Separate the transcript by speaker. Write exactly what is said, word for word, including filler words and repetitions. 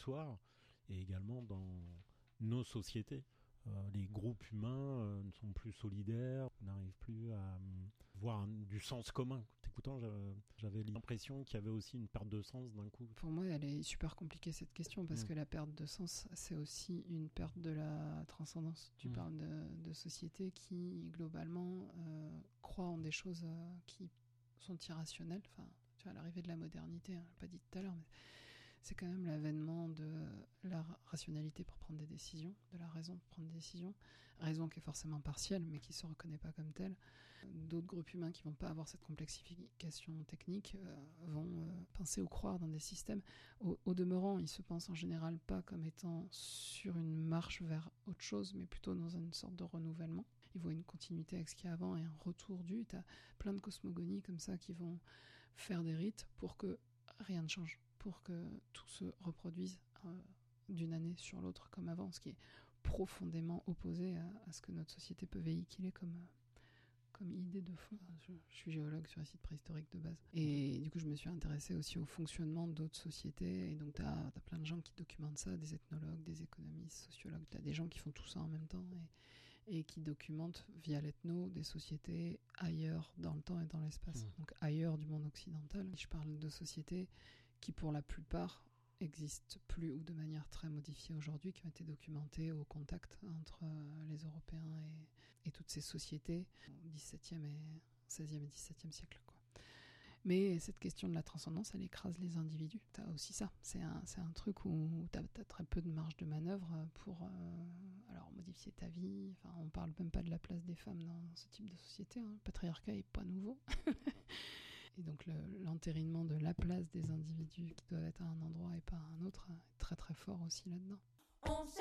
Speaker 1: territoire et également dans nos sociétés. Euh, les groupes humains euh, ne sont plus solidaires, n'arrivent plus à euh, voir un, du sens commun. T'écoutant, j'avais, j'avais l'impression qu'il y avait aussi une perte de sens d'un coup.
Speaker 2: Pour moi, elle est super compliquée cette question parce mmh. que la perte de sens, c'est aussi une perte de la transcendance. Tu mmh. parles de, de sociétés qui, globalement, euh, croient en des choses euh, qui sont irrationnelles. Enfin, tu vois, l'arrivée de la modernité, hein, je l'ai pas dit tout à l'heure, mais c'est quand même l'avènement de la rationalité pour prendre des décisions, de la raison pour prendre des décisions. Raison qui est forcément partielle, mais qui ne se reconnaît pas comme telle. D'autres groupes humains qui ne vont pas avoir cette complexification technique euh, vont euh, penser ou croire dans des systèmes. Au, au demeurant, ils se pensent en général pas comme étant sur une marche vers autre chose, mais plutôt dans une sorte de renouvellement. Ils voient une continuité avec ce qu'il y a avant et un retour du. Tu as plein de cosmogonies comme ça qui vont faire des rites pour que rien ne change, pour que tout se reproduise euh, d'une année sur l'autre comme avant, ce qui est profondément opposé à, à ce que notre société peut véhiculer comme, comme idée de fond. Je, je suis géologue sur un site préhistorique de base. Et du coup, je me suis intéressée aussi au fonctionnement d'autres sociétés. Et donc, tu as plein de gens qui documentent ça, des ethnologues, des économistes, sociologues. Tu as des gens qui font tout ça en même temps et, et qui documentent via l'ethno des sociétés ailleurs dans le temps et dans l'espace. Mmh. Donc, ailleurs du monde occidental. Je parle de sociétés qui pour la plupart n'existent plus ou de manière très modifiée aujourd'hui, qui ont été documentées au contact entre les Européens et, et toutes ces sociétés au dix-septième et seizième et dix-septième siècle, quoi. Mais cette question de la transcendance, elle écrase les individus. Tu as aussi ça. C'est un, c'est un truc où tu as très peu de marge de manœuvre pour euh, alors, modifier ta vie. Enfin, on ne parle même pas de la place des femmes dans ce type de société. Hein. Le patriarcat n'est pas nouveau. Et donc le, l'entérinement de la place des individus qui doivent être à un endroit et pas à un autre est très très fort aussi là-dedans. On